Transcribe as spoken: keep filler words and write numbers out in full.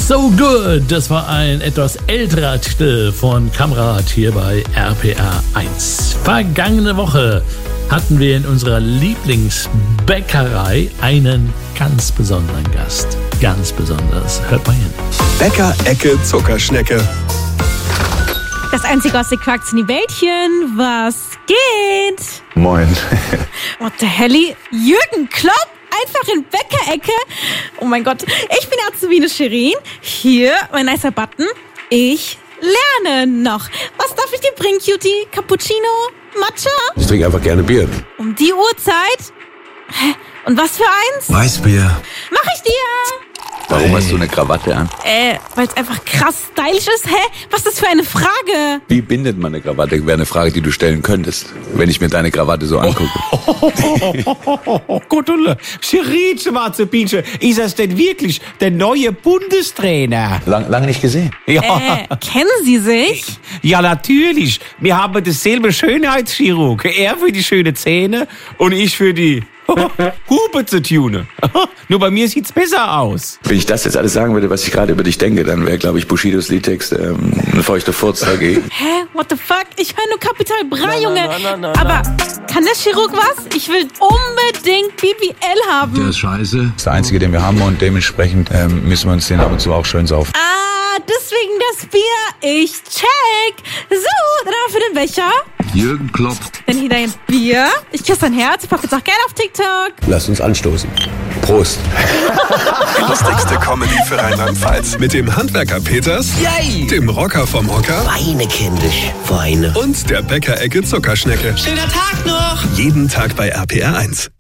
So Good, das war ein etwas älterer Titel von Kamrat hier bei R P R eins. Vergangene Woche hatten wir in unserer Lieblingsbäckerei einen ganz besonderen Gast. Ganz besonders. Hört mal hin. Bäcker-Ecke Zuckerschnecke. Das einzige aus den Quacksin-Bällchen, was geht? Moin. What the helly? Jürgen Klopp? Einfach in Bäckerecke? Oh mein Gott, ich bin Azubine Shirin. Hier, mein nicer Button. Ich lerne noch. Was darf ich dir bringen, Cutie? Cappuccino? Matcha? Ich trinke einfach gerne Bier. Um die Uhrzeit? Hä? Und was für eins? Weißbier. Mach ich dir! Warum hast du eine Krawatte an? Äh, weil es einfach krass stylisch ist. Hä? Was ist das für eine Frage? Wie bindet man eine Krawatte? Wäre eine Frage, die du stellen könntest, wenn ich mir deine Krawatte so angucke. Oh Gott, Shirin, schwarze Bienchen, ist das denn wirklich der neue Bundestrainer? Lang, lange nicht gesehen. Ja, Äh, kennen Sie sich? ja natürlich. Wir haben dasselbe Schönheitschirurg. Er für die schönen Zähne und ich für die Hupe zu tunen. Nur bei mir sieht's besser aus. Wenn ich das jetzt alles sagen würde, was ich gerade über dich denke, dann wäre, glaube ich, Bushidos Liedtext ähm, ein feuchter Furz dagegen. Hä? What the fuck? Ich höre nur Kapital Bra, Junge. na, na, na, Aber kann der Chirurg was? Ich will unbedingt B B L haben. Der ist scheiße. Das ist der einzige, den wir haben und dementsprechend ähm, müssen wir uns den ab und zu auch schön saufen. Ah, deswegen das Bier. Ich check. So, dann haben wir für den Becher. Jürgen Klopp. Dann hier dein Bier. Ich küsse dein Herz. Ich packe jetzt auch gerne auf TikTok. Lass uns anstoßen. Prost. Die lustigste Comedy für Rheinland-Pfalz. Mit dem Handwerker Peters, Yay! dem Rocker vom Hocker Weine, kindisch, Weine. und der Bäcker-Ecke Zuckerschnecke. Schöner Tag noch! Jeden Tag bei R P R eins.